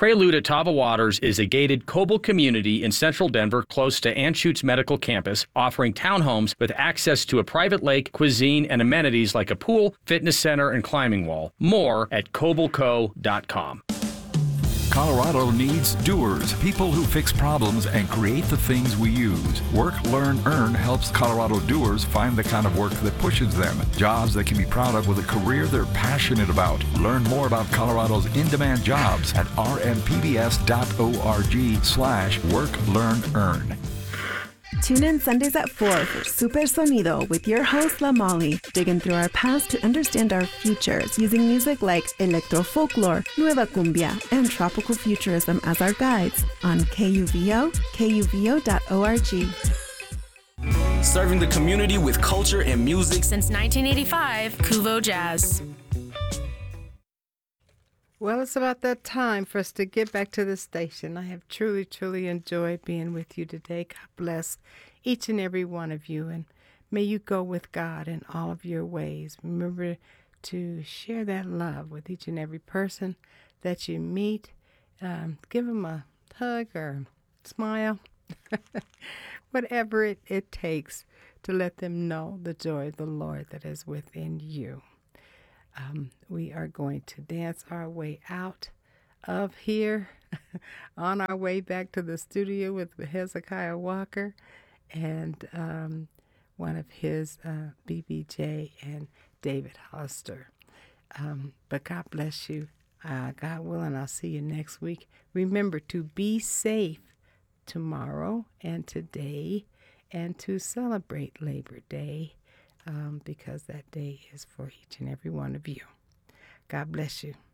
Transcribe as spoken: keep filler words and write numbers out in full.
Prelude at Tava Waters is a gated Coble community in central Denver close to Anschutz Medical Campus, offering townhomes with access to a private lake, cuisine, and amenities like a pool, fitness center, and climbing wall. More at coble co dot com. Colorado needs doers, people who fix problems and create the things we use. Work, Learn, Earn helps Colorado doers find the kind of work that pushes them. Jobs they can be proud of with a career they're passionate about. Learn more about Colorado's in-demand jobs at r m p b s dot org slash work, learn, earn. Tune in Sundays at four for Super Sonido with your host, La Molly, digging through our past to understand our futures using music like electro folklore, nueva cumbia, and tropical futurism as our guides on K U V O, K U V O dot org. Serving the community with culture and music since nineteen eighty-five, Kuvo Jazz. Well, it's about that time for us to get back to the station. I have truly, truly enjoyed being with you today. God bless each and every one of you, and may you go with God in all of your ways. Remember to share that love with each and every person that you meet. Um, give them a hug or smile, whatever it, it takes to let them know the joy of the Lord that is within you. Um, we are going to dance our way out of here on our way back to the studio with Hezekiah Walker and um, one of his uh, B B J and David Hollister. Um, but God bless you. Uh, God willing, I'll see you next week. Remember to be safe tomorrow and today and to celebrate Labor Day. Um, because that day is for each and every one of you. God bless you.